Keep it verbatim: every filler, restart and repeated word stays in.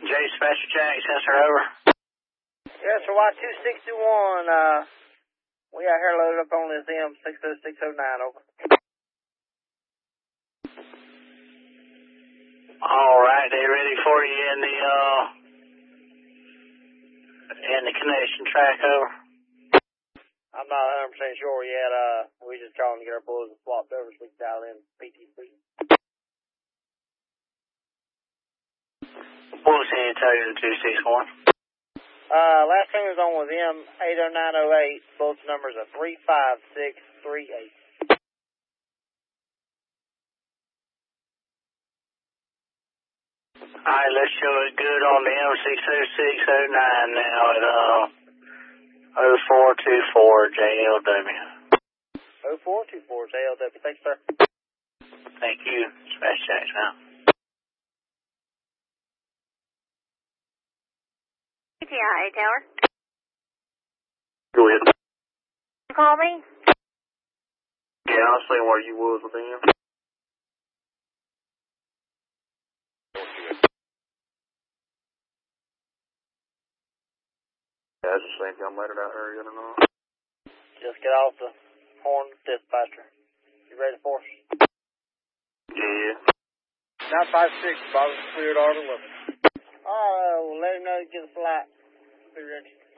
J Special Jack, sensor over. Yes, sir, Y two six two one, uh, we out here loaded up on this M six oh six oh nine, over. Alright, they ready for you in the, uh, in the connection track, over. I'm not one hundred percent sure yet, uh, we just calling to get our bulls swapped over so we can dial in P T C. Bulls in Intelligence two six one. Uh, last thing was on with M eight oh nine oh eight, bulletin numbers are three five six three eight. Alright, let's show it good on the M six oh six oh nine now at, uh, oh four two four J L W. oh four two four J L W, thanks, sir. Thank you, Special Jack now. T I A Tower. Go ahead. You call me? Yeah, I was saying where you was with him. Yeah, I just think y'all made it out here yet or not. Just get off the horn, dispatcher. You ready for us? Yeah. nine five six, bottom cleared R eleven. Alright, we'll let him know to get a flight. Be ready.